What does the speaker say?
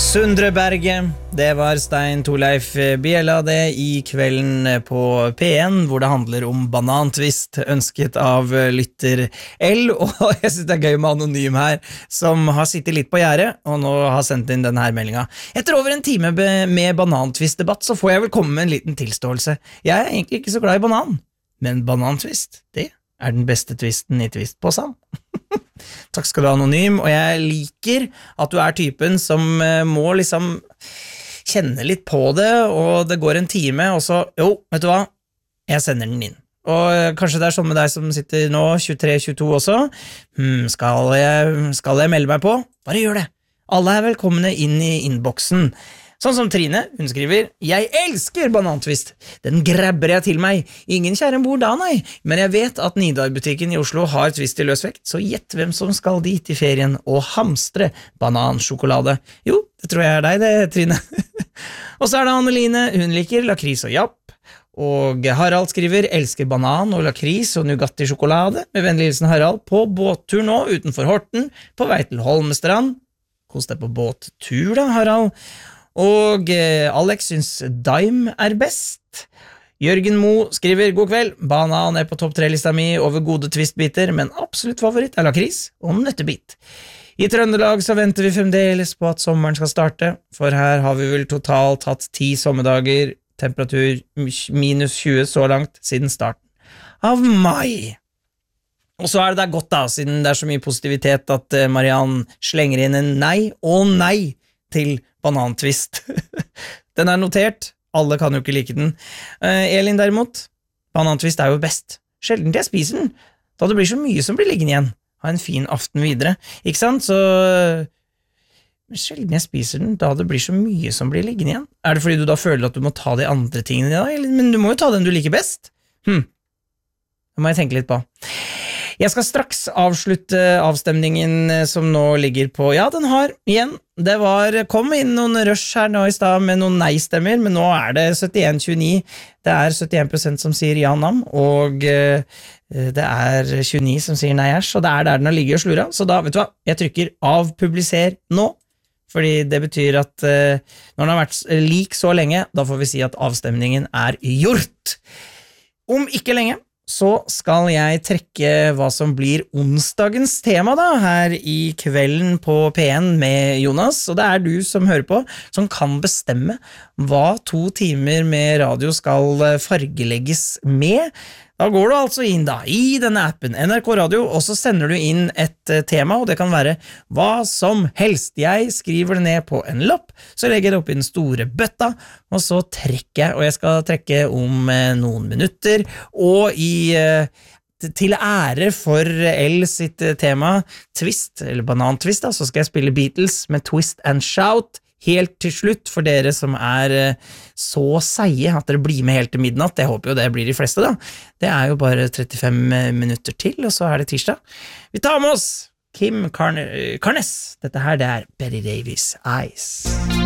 Sundre Berge, det var Stein Torleif Bjella det I kvelden på P1, hvor det handler om banantvist, ønsket av lytter L, og jeg synes det gøy med Anonym her, som har sittet litt på gjerdet, og nå har sendt inn denne her meldingen. Etter over en time med banantvistdebatt, så får jeg vel komme med en liten tilståelse. Jeg er egentlig ikke så glad I banan, men banantvist, det er den beste tvisten I tvistpåsen. Takk skal du ha, Anonym, og jeg liker at du er typen som må liksom kjenne litt på det, og det går en time, og så, jo, vet du hva, jeg sender den inn. Og kanskje det er sånn med deg som sitter nå, 23-22 også, skal jeg melde meg på? Bare gjør det. Alle er velkomne inn I innboksen. Sånn som Trine, hun skriver, jeg elsker banantvist. Den grabber jeg til meg. Ingen kjære bor da, nei. Men jeg vet at Nidar-butikken I Oslo har twist I løsvekt, så gjett hvem som skal dit I ferien og hamstre banansjokolade. Jo, det tror jeg deg det, Trine. Og så det Anneline, hun liker lakris og japp. Og Harald skriver, elsker banan og lakris og Nugatti-sjokolade. Med vennlig hilsen Harald, på båttur nå utenfor Horten, på vei til Holmestrand. Kos deg på båttur da, Harald. Og Alex synes Daim best. Jørgen Mo skriver, god kveld, banan på topp 3-lista mi over gode twistbiter, men absolutt favoritt lakris og nøttebit. I Trøndelag så venter vi fremdeles på at sommeren skal starte, for her har vi vel totalt hatt 10 sommerdager, temperatur minus 20 så langt siden starten av mai. Og så det godt da, siden det så mye positivitet at Mariann slenger inn en nei og nei til banantvist. Den notert, alle kan jo ikke like den. Elin derimot, banantvist jo best. Sjelden jeg spiser den, da det blir så mye som blir liggende igjen. Ha en fin aften videre, ikke sant? Så sjelden jeg spiser den, da det blir så mye som blir liggende igjen. Det fordi du da føler at du må ta de andre tingene da, men du må jo ta den du liker best. Det må jeg tenke litt på. Jeg skal straks avslutte avstemningen som nå ligger på, ja, den har igjen, kom inn noen rush her nå I sted med noen nei-stemmer, men nå det 71-29, det 71% som sier ja-nam, og det 29 som sier nei-æsj, og det der den har ligget og slura, så da, vet du hva, jeg trykker av publiser nå, fordi det betyr at når den har vært lik så lenge, da får vi si at avstemningen gjort. Om ikke lenge, så skal jeg trekke hva som blir onsdagens tema da, her I kvelden på P1 med Jonas, og det du som hører på, som kan bestemme hva 2 timer med radio skal fargelegges med. Da går du altså inn da, I denne appen NRK Radio, og så sender du inn et tema, og det kan være hva som helst. Jeg skriver det ned på en lapp, så legger jeg det opp I den store bøtta, og så trekker jeg, og jeg skal trekke om noen minutter, og til ære for L sitt tema, twist, eller banantvist da, så skal jeg spille Beatles med Twist and Shout, helt til slutt for dere som så seie at dere blir med helt til midnatt. Jeg håper jo det blir de fleste da. Det jo bare 35 minutter til, og så det tirsdag. Vi tar med oss Kim Carnes. Dette her, det Betty Davis Eyes.